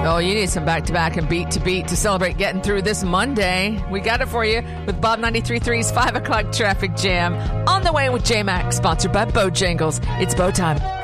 Oh, you need some back-to-back and beat-to-beat to celebrate getting through this Monday. We got it for you with Bob 93.3's 5 o'clock traffic jam. On the way with J-Mac, sponsored by Bojangles. It's Bow time.